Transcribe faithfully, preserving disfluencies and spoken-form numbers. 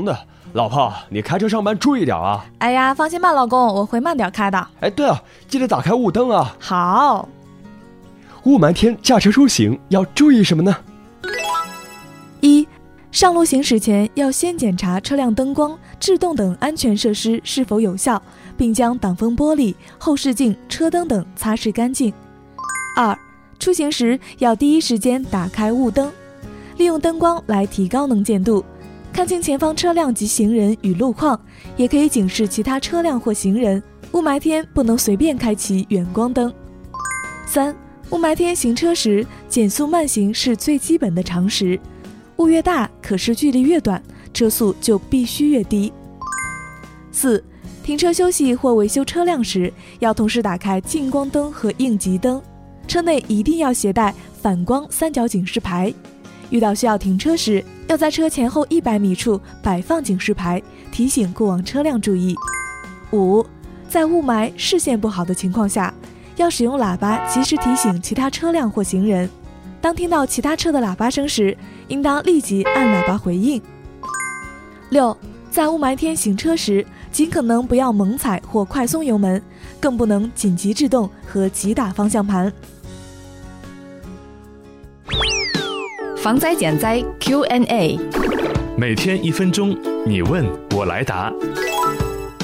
的。老婆，你开车上班注意点啊。 哎呀，放心吧老公，我会慢点开的。 哎，对了，记得打开雾灯啊。 好。 雾霾天驾车出行要注意什么呢？ 一、上路行驶前要先检查车辆灯光、制动等安全设施是否有效，并将挡风玻璃、后视镜、车灯等擦拭干净。二、出行时要第一时间打开雾灯，利用灯光来提高能见度，看清前方车辆及行人与路况，也可以警示其他车辆或行人。雾霾天不能随便开启远光灯。三、雾霾天行车时减速慢行是最基本的常识，雾越大，可视距离越短，车速就必须越低。四、停车休息或维修车辆时，要同时打开近光灯和应急灯，车内一定要携带反光三角警示牌。遇到需要停车时，要在车前后一百米处摆放警示牌，提醒过往车辆注意。五、在雾霾视线不好的情况下，要使用喇叭及时提醒其他车辆或行人。当听到其他车的喇叭声时，应当立即按喇叭回应。六、在雾霾天行车时，尽可能不要猛踩或快松油门，更不能紧急制动和急打方向盘。 防灾减灾 Q and A， 每天一分钟，你问我来答。